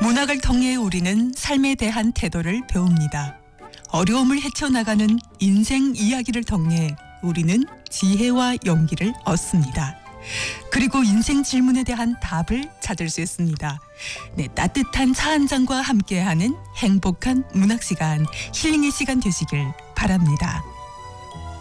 문학을 통해 우리는 삶에 대한 태도를 배웁니다. 어려움을 헤쳐나가는 인생 이야기를 통해 우리는 지혜와 용기를 얻습니다. 그리고 인생 질문에 대한 답을 찾을 수 있습니다. 네, 따뜻한 차 한 잔과 함께하는 행복한 문학 시간, 힐링의 시간 되시길 바랍니다.